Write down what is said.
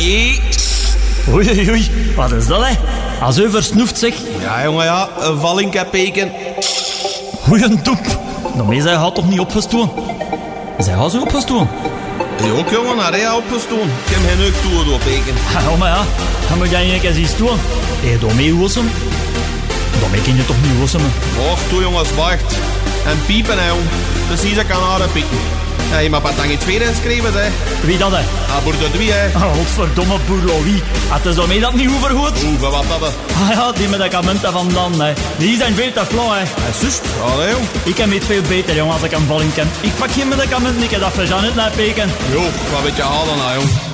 Allee. Oei, oei, wat is dat, hè? Als u versnoeft, zeg. Ja, jongen, ja. Een vallinkepeken. Goeie toep. Daarmee zij gaat toch niet opgestoken? Zij gaat zo opgestoken? Je ook, jongen, naar hij opgestoken. Ik heb geen neuk toe door peken. Ja, maar ja. Dan moet jij een keer zien stoen. Heb je daarmee hossen? Daarmee kun je toch niet hossen, man? Och, toe, jongens, wacht. En piepen, hè, jong. Precies, ik kan aanpikken. Ja, je mag wat dan in tweede geschreven, hè. Wie dat, hè? Ah, boer de Dwie, hè. Godverdomme boer Louis. Het is daarmee dat niet overgoed. Oeh, wat dat, hè. Ah ja, die medicamenten van dan, hè. Die zijn veel te flauw, hè. Zus, allee, jong. Ik heb het veel beter, jong, als ik een valling ken. Ik pak geen medicamenten, ik heb dat voor Janet naar peken. Jo, wat weet je halen, nou, jong.